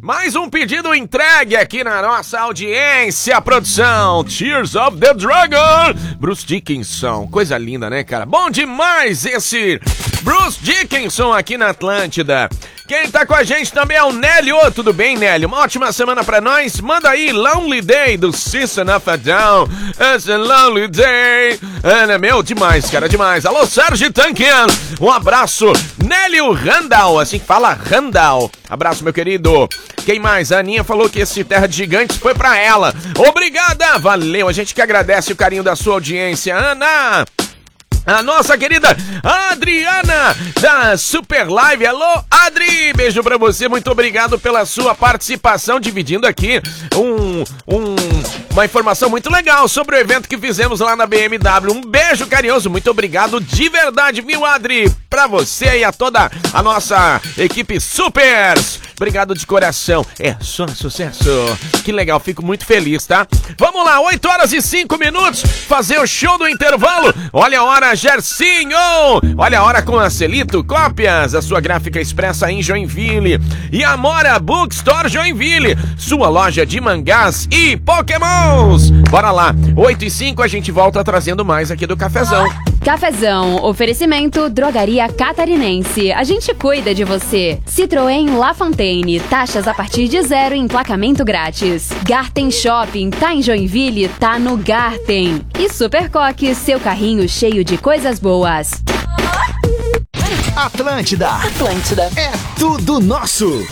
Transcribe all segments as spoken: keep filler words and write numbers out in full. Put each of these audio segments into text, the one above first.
Mais um pedido entregue aqui na nossa audiência, produção. Tears of the Dragon, Bruce Dickinson. Coisa linda, né, cara? Bom demais esse Bruce Dickinson aqui na Atlântida. Quem tá com a gente também é o Nélio. Tudo bem, Nélio? Uma ótima semana pra nós. Manda aí Lonely Day do System of a Down. It's a lonely day. É, meu, demais, cara, demais. Alô, Sérgio Tanquian. Um abraço. Nélio Randall, assim que fala, Randall. Abraço, meu querido. Quem mais? A Aninha falou que esse Terra de Gigantes foi pra ela. Obrigada, valeu. A gente que agradece o carinho da sua audiência. Ana... A nossa querida Adriana da Super Live. Alô, Adri, beijo pra você, muito obrigado pela sua participação, dividindo aqui um, um, uma informação muito legal sobre o evento que fizemos lá na B M W. Um beijo carinhoso, muito obrigado de verdade, viu, Adri? Pra você e a toda a nossa equipe Supers. Obrigado de coração, é só sucesso. Que legal, fico muito feliz, tá? Vamos lá, oito horas e cinco minutos, fazer o show do intervalo. Olha a hora, Gercinho! Olha a hora com a Celito Cópias, a sua gráfica expressa em Joinville. E Amora Bookstore Joinville, sua loja de mangás e pokémons. Bora lá, oito e cinco, a gente volta trazendo mais aqui do Cafezão. Cafezão, oferecimento Drogaria Catarinense. A gente cuida de você. Citroën La Fontaine, taxas a partir de zero e emplacamento grátis. Garten Shopping, tá em Joinville, tá no Garten. E Supercoque, seu carrinho cheio de coisas boas. Atlântida. Atlântida. É tudo nosso.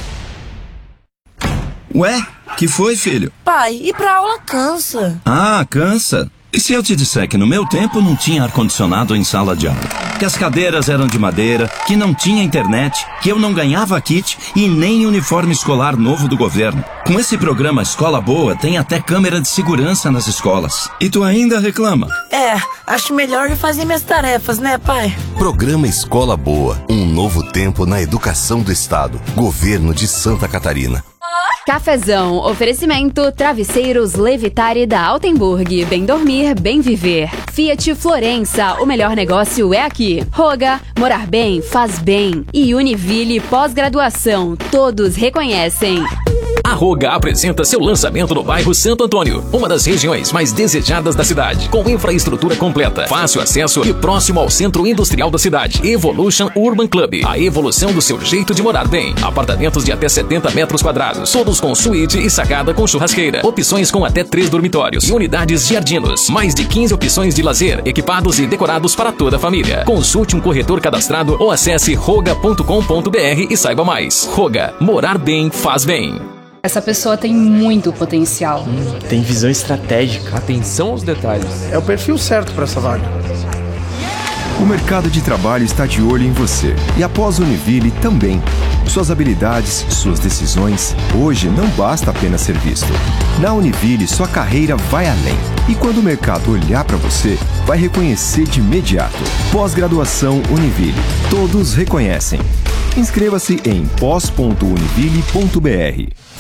Ué, que foi, filho? Pai, ir pra aula cansa. Ah, cansa? E se eu te disser que no meu tempo não tinha ar-condicionado em sala de aula? Que as cadeiras eram de madeira, que não tinha internet, que eu não ganhava kit e nem uniforme escolar novo do governo. Com esse programa Escola Boa, tem até câmera de segurança nas escolas. E tu ainda reclama? É, acho melhor eu fazer minhas tarefas, né, pai? Programa Escola Boa, um novo tempo na educação do Estado. Governo de Santa Catarina. Cafezão, oferecimento Travesseiros Levitare da Altenburg. Bem dormir, bem viver. Fiat Florença, o melhor negócio é aqui. Roga, morar bem, faz bem. E Univille pós-graduação, todos reconhecem. A Roga apresenta seu lançamento no bairro Santo Antônio, uma das regiões mais desejadas da cidade, com infraestrutura completa, fácil acesso e próximo ao centro industrial da cidade. Evolution Urban Club, a evolução do seu jeito de morar bem. Apartamentos de até setenta metros quadrados, todos com suíte e sacada com churrasqueira. Opções com até três dormitórios e unidades jardinos. Mais de quinze opções de lazer, equipados e decorados para toda a família. Consulte um corretor cadastrado ou acesse roga ponto com ponto br e saiba mais. Roga, morar bem faz bem. Essa pessoa tem muito potencial. Hum, tem visão estratégica. Atenção aos detalhes. É o perfil certo para essa vaga. O mercado de trabalho está de olho em você. E após a Univille também. Suas habilidades, suas decisões, hoje não basta apenas ser visto. Na Univille, sua carreira vai além. E quando o mercado olhar para você, vai reconhecer de imediato. Pós-graduação Univille. Todos reconhecem. Inscreva-se em pós ponto univille ponto br.